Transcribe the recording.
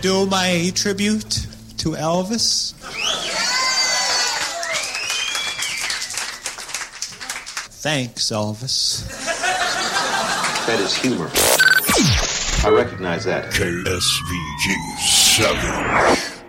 Do my tribute to Elvis. Thanks, Elvis. That is humor. I recognize that. KSVG 7.